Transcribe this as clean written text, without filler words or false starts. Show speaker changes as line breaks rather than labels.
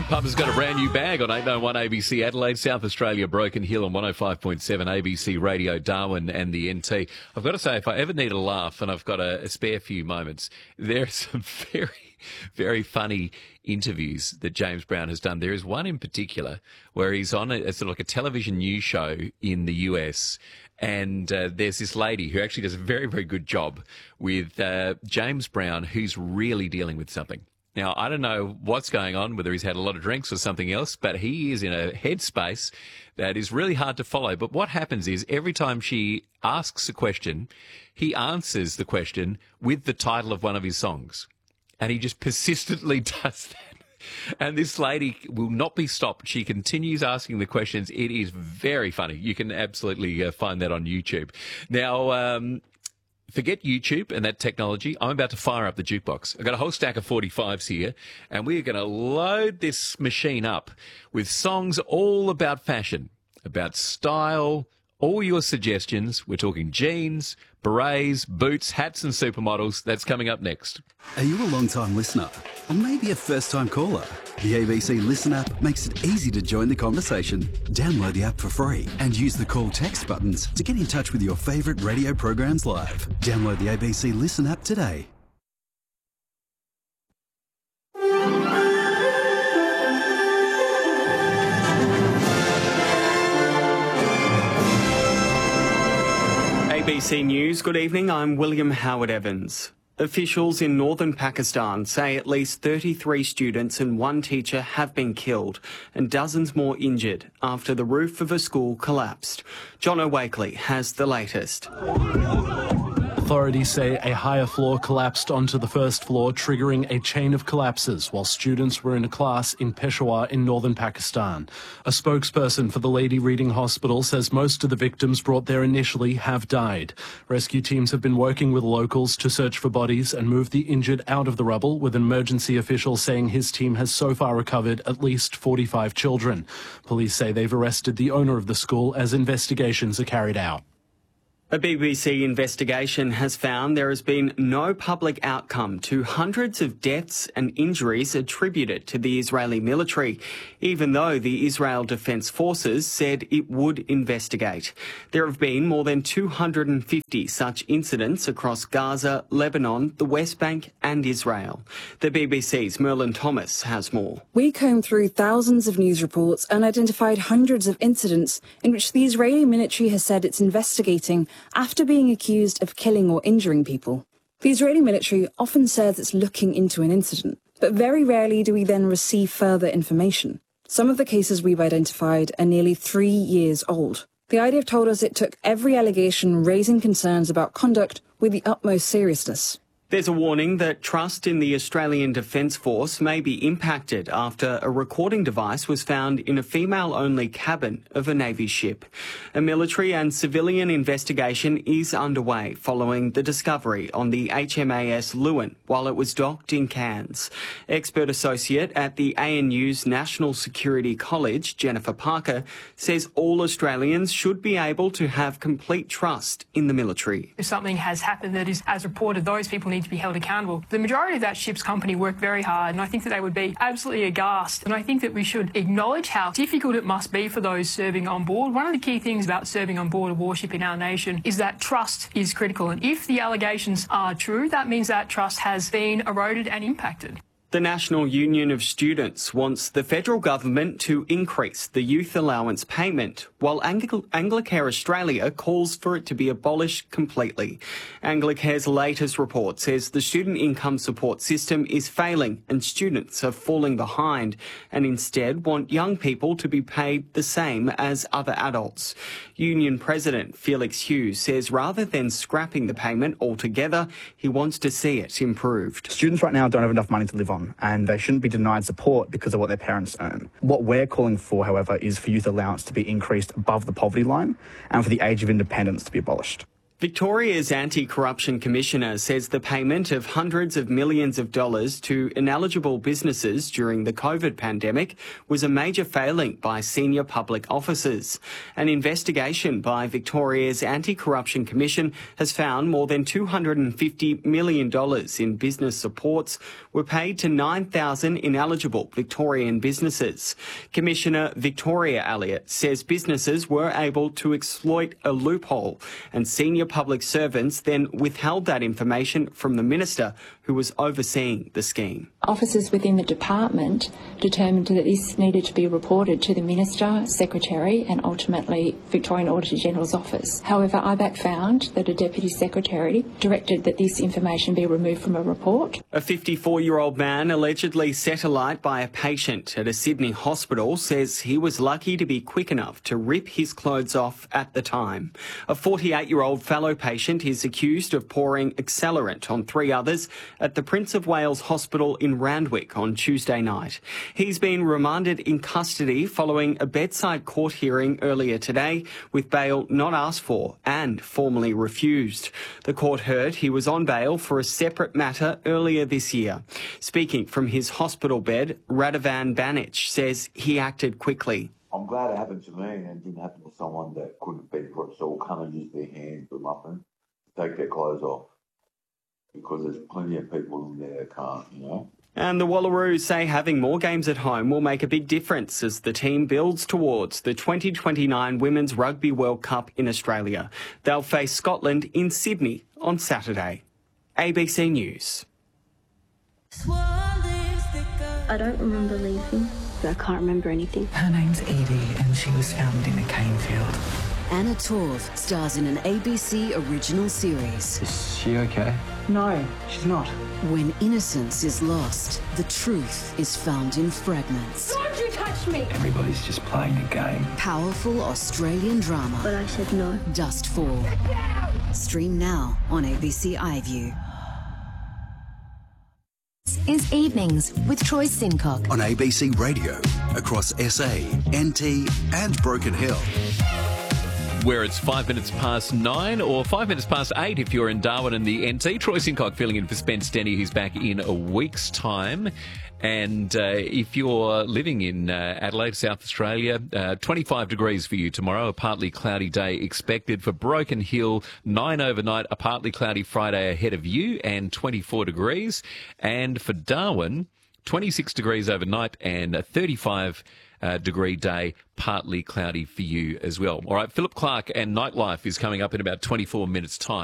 Pub has got a brand new bag on 891 ABC Adelaide, South Australia, Broken Hill on 105.7 ABC Radio, Darwin and the NT. I've got to say, if I ever need a laugh and I've got a spare few moments, there are some very funny interviews that James Brown has done. There is one in particular where he's on a sort of like a television news show in the US, and there's this lady who actually does a very good job with James Brown, who's really dealing with something. Now, I don't know what's going on, whether he's had a lot of drinks or something else, but he is in a headspace that is really hard to follow. But what happens is every time she asks a question, he answers the question with the title of one of his songs. And he just persistently does that. And this lady will not be stopped. She continues asking the questions. It is very funny. You can absolutely find that on YouTube. Now, forget YouTube and that technology. I'm about to fire up the jukebox. I've got a whole stack of 45s here, and we're going to load this machine up with songs all about fashion, about style, all your suggestions. We're talking jeans, berets, boots, hats and supermodels. That's coming up next.
Are you a long-time listener? Or maybe a first-time caller? The ABC Listen app makes it easy to join the conversation. Download the app for free and use the call text buttons to get in touch with your favourite radio programs live. Download the ABC Listen app today.
ABC News, good evening, I'm William Howard Evans. Officials in northern Pakistan say at least 33 students and one teacher have been killed and dozens more injured after the roof of a school collapsed. John O'Wakely has the latest.
Authorities say a higher floor collapsed onto the first floor, triggering a chain of collapses while students were in a class in Peshawar in northern Pakistan. A spokesperson for the Lady Reading Hospital says most of the victims brought there initially have died. Rescue teams have been working with locals to search for bodies and move the injured out of the rubble, with an emergency official saying his team has so far recovered at least 45 children. Police say they've arrested the owner of the school as investigations are carried out.
A BBC investigation has found there has been no public outcome to hundreds of deaths and injuries attributed to the Israeli military, even though the Israel Defence Forces said it would investigate. There have been more than 250 such incidents across Gaza, Lebanon, the West Bank and Israel. The BBC's Merlin Thomas has more.
We combed through thousands of news reports and identified hundreds of incidents in which the Israeli military has said it's investigating after being accused of killing or injuring people. The Israeli military often says it's looking into an incident, but very rarely do we then receive further information. Some of the cases we've identified are nearly 3 years old. The IDF told us it took every allegation raising concerns about conduct with the utmost seriousness.
There's a warning that trust in the Australian Defence Force may be impacted after a recording device was found in a female-only cabin of a Navy ship. A military and civilian investigation is underway following the discovery on the HMAS Lewin while it was docked in Cairns. Expert associate at the ANU's National Security College, Jennifer Parker, says all Australians should be able to have complete trust in the military.
If something has happened that is as reported, those people need to be held accountable. The majority of that ship's company worked very hard, and I think that they would be absolutely aghast. And I think that we should acknowledge how difficult it must be for those serving on board. One of the key things about serving on board a warship in our nation is that trust is critical. And if the allegations are true, that means that trust has been eroded and impacted.
The National Union of Students wants the federal government to increase the youth allowance payment, while Anglicare Australia calls for it to be abolished completely. Anglicare's latest report says the student income support system is failing and students are falling behind, and instead want young people to be paid the same as other adults. Union President Felix Hughes says rather than scrapping the payment altogether, he wants to see it improved.
Students right now don't have enough money to live on, and they shouldn't be denied support because of what their parents earn. What we're calling for, however, is for youth allowance to be increased above the poverty line and for the age of independence to be abolished.
Victoria's Anti-Corruption Commissioner says the payment of hundreds of millions of dollars to ineligible businesses during the COVID pandemic was a major failing by senior public officers. An investigation by Victoria's Anti-Corruption Commission has found more than $250 million in business supports were paid to 9,000 ineligible Victorian businesses. Commissioner Victoria Elliott says businesses were able to exploit a loophole, and senior public servants then withheld that information from the minister who was overseeing the scheme.
Officers within the department determined that this needed to be reported to the Minister, Secretary and ultimately Victorian Auditor General's office. However, IBAC found that a Deputy Secretary directed that this information be removed from a report.
A 54-year-old man allegedly set alight by a patient at a Sydney hospital says he was lucky to be quick enough to rip his clothes off at the time. A 48-year-old fellow patient is accused of pouring accelerant on 3 others at the Prince of Wales Hospital in Randwick on Tuesday night. He's been remanded in custody following a bedside court hearing earlier today, with bail not asked for and formally refused. The court heard he was on bail for a separate matter earlier this year. Speaking from his hospital bed, Radovan Banic says he acted quickly.
I'm glad it happened to me and it didn't happen to someone that couldn't be for it. So we'll come and use their hands with muffin to take their clothes off, because there's plenty of people in there that can't, you know.
And the Wallaroos say having more games at home will make a big difference as the team builds towards the 2029 Women's Rugby World Cup in Australia. They'll face Scotland in Sydney on Saturday. ABC News.
I don't remember leaving. I can't remember anything.
Her name's Edie and she was found in a cane field.
Anna Torv stars in an ABC original series.
Is she okay?
No, she's not.
When innocence is lost, the truth is found in fragments.
Don't you touch me!
Everybody's just playing a game.
Powerful Australian drama.
But I said no.
Dustfall. Stream now on ABC iView.
Is Evenings with Troy Sincock
on ABC Radio across SA, NT and Broken Hill.
Where it's 5 minutes past 9 or 5 minutes past 8 if you're in Darwin and the NT. Troy Sincock filling in for Spence Denny, who's back in a week's time. And if you're living in Adelaide, South Australia, 25 degrees for you tomorrow, a partly cloudy day expected. For Broken Hill, 9 overnight, a partly cloudy Friday ahead of you and 24 degrees. And for Darwin, 26 degrees overnight and a 35 degree day, partly cloudy for you as well. All right, Philip Clark and Nightlife is coming up in about 24 minutes' time.